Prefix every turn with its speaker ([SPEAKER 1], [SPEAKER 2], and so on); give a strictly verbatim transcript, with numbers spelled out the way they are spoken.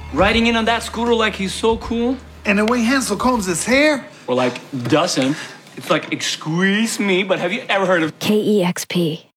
[SPEAKER 1] Riding in on that scooter like he's so cool.
[SPEAKER 2] And the way Hansel combs his hair.
[SPEAKER 1] Or like doesn't. It's like, excuse me, but have you ever heard of
[SPEAKER 3] K E X P.